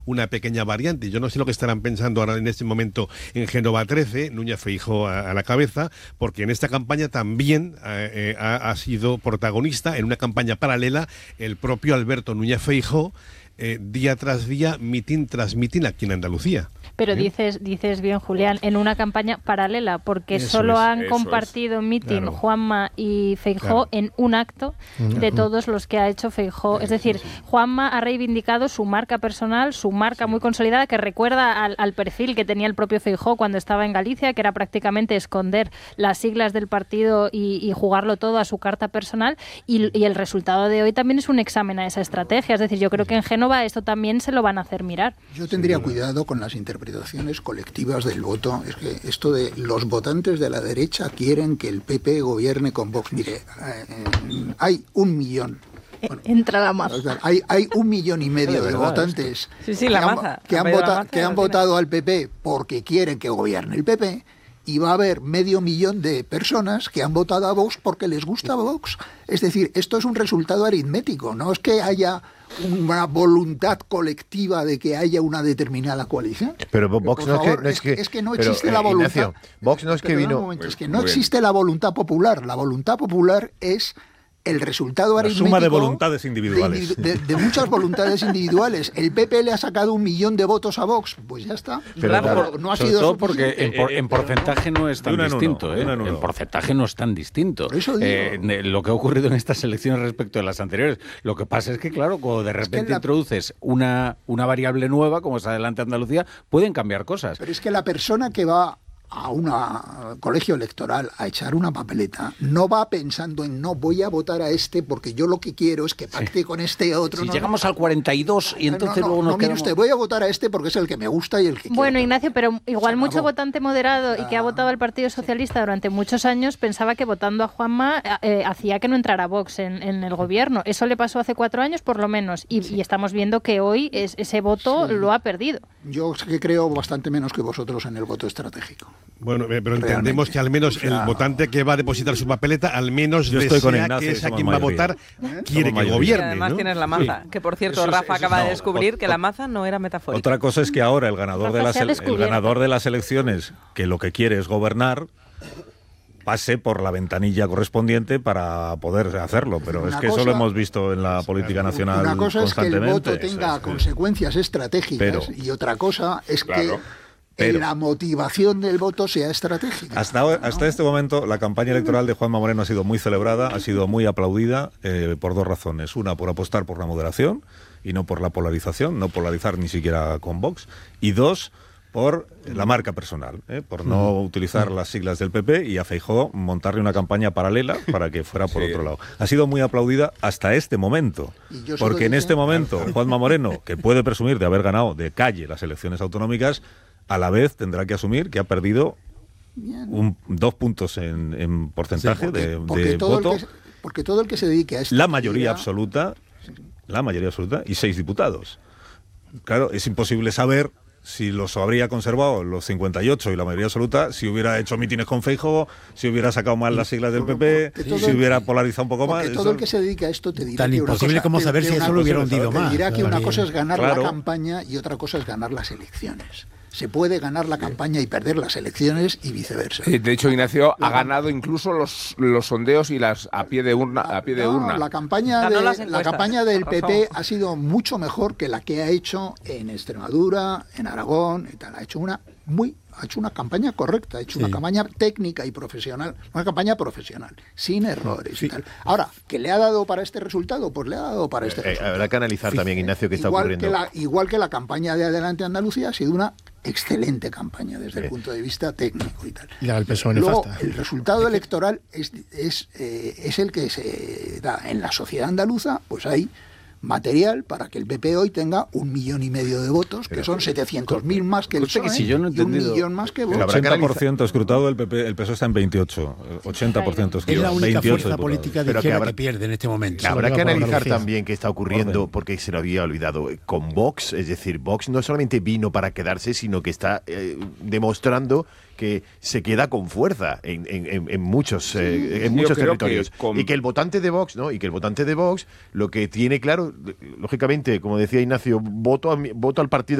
una pequeña variante. Yo no sé lo que estarán pensando ahora en este momento en Génova 13, Núñez Feijóo a la cabeza, porque en esta campaña también ha sido protagonista, en una campaña paralela, el propio Alberto Núñez Feijóo, día tras día, mitin tras mitin aquí en Andalucía. Pero dices bien, Julián, en una campaña paralela, porque solo han compartido mitin Juanma y Feijóo en un acto de todos los que ha hecho Feijóo. Es decir, Juanma ha reivindicado su marca personal, su marca muy consolidada, que recuerda al perfil que tenía el propio Feijóo cuando estaba en Galicia, que era prácticamente esconder las siglas del partido y jugarlo todo a su carta personal. Y el resultado de hoy también es un examen a esa estrategia. Es decir, yo creo que en Génova esto también se lo van a hacer mirar. Yo tendría cuidado con las interpretaciones colectivas del voto. Es que esto de los votantes de la derecha quieren que el PP gobierne con Vox. Mire, hay 1 millón. Bueno, entra la maza. Hay 1,5 millones de votantes que han votado al PP porque quieren que gobierne el PP. Y va a haber 500,000 de personas que han votado a Vox porque les gusta Vox. Es decir, esto es un resultado aritmético, no es que haya una voluntad colectiva de que haya una determinada coalición. Pero Vox no es que no existe la voluntad. Ignacio, Vox no es que vino... Momento, es que no existe la voluntad popular. La voluntad popular es el resultado aritmético, suma de voluntades individuales. De muchas voluntades individuales. El PP le ha sacado 1 millón de votos a Vox, pues ya está. Pero no ha sobre sido todo porque en porcentaje no es tan distinto. En porcentaje no es tan distinto. Lo que ha ocurrido en estas elecciones respecto de las anteriores. Lo que pasa es que, claro, cuando de repente introduces una variable nueva, como es Adelante Andalucía, pueden cambiar cosas. Pero es que la persona que va a un colegio electoral a echar una papeleta, no va pensando en no voy a votar a este porque yo lo que quiero es que pacte con este otro. Si llegamos al 42 y entonces luego nos mire usted, voy a votar a este porque es el que me gusta y el que quiero. Bueno, Ignacio, pero igual mucho votante moderado y que ha votado al Partido Socialista durante muchos años pensaba que votando a Juanma hacía que no entrara Vox en el gobierno. Eso le pasó hace 4 años por lo menos y estamos viendo que hoy ese voto lo ha perdido. Yo sí que creo bastante menos que vosotros en el voto estratégico. Bueno, pero entendemos que al menos el votante que va a depositar su papeleta, al menos yo estoy con Ignacio, que es a quien va a votar, quiere que gobierne. Además, ¿no? tienes la maza, que por cierto Rafa acaba de descubrir que la maza no era metafórica. Otra cosa es que ahora el ganador de las elecciones, que lo que quiere es gobernar, pase por la ventanilla correspondiente para poder hacerlo, pero es que eso lo hemos visto en la política nacional constantemente. Una cosa es que el voto tenga consecuencias estratégicas y otra cosa es que la motivación del voto sea estratégica. Hasta este momento la campaña electoral de Juanma Moreno ha sido muy celebrada, ha sido muy aplaudida por 2 razones. Una, por apostar por la moderación y no por la polarización, no polarizar ni siquiera con Vox. Y 2, por la marca personal, por no utilizar las siglas del PP y a Feijóo montarle una campaña paralela para que fuera por otro lado. Ha sido muy aplaudida hasta este momento, porque en este momento Juanma Moreno, que puede presumir de haber ganado de calle las elecciones autonómicas, a la vez tendrá que asumir que ha perdido 2 puntos en porcentaje de voto. Porque todo el que se dedique a esto... La mayoría absoluta y 6 diputados. Claro, es imposible saber si los habría conservado los 58 y la mayoría absoluta, si hubiera hecho mítines con Feijóo, si hubiera sacado mal las siglas del PP, si hubiera polarizado un poco más. Todo el que se dedica a esto te dirá tan que imposible una cosa, como saber si eso lo hubiera hundido más. Te dirá que una cosa es ganar la campaña y otra cosa es ganar las elecciones. Se puede ganar la campaña y perder las elecciones y viceversa. De hecho, Ignacio ha ganado incluso los sondeos y las a pie de urna. La campaña del PP ha sido mucho mejor que la que ha hecho en Extremadura, en Aragón y tal. Ha hecho una campaña correcta, ha hecho una campaña técnica y profesional, una campaña profesional, sin errores y tal. Ahora, ¿qué le ha dado para este resultado? Pues le ha dado para este resultado. Habrá que analizar también, Ignacio, qué está ocurriendo. Igual que la campaña de Adelante Andalucía ha sido una excelente campaña desde el punto de vista técnico y tal. Y la del PSOE Luego, nefasta. el resultado electoral es el que se da en la sociedad andaluza, pues hay material para que el PP hoy tenga 1,5 millones de votos, que son 700.000 más que el PSOE, si yo no he y 1 millón más que Vox. El 80% escrutado del PP, el PSOE está en 28, 80% escrutado. Es la única 28 fuerza política de izquierda que pierde en este momento. Habrá que analizar también qué está ocurriendo, porque se lo había olvidado, con Vox. Es decir, Vox no solamente vino para quedarse, sino que está demostrando que se queda con fuerza en muchos territorios. Y que el votante de Vox, ¿no? Y que el votante de Vox lo que tiene claro, lógicamente, como decía Ignacio, voto al partido